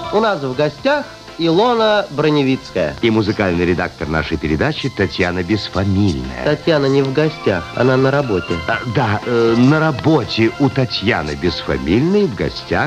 У нас в гостях Илона Броневицкая. И музыкальный редактор нашей передачи Татьяна Бесфамильная. Татьяна не в гостях, она на работе. На работе у Татьяны Бесфамильной в гостях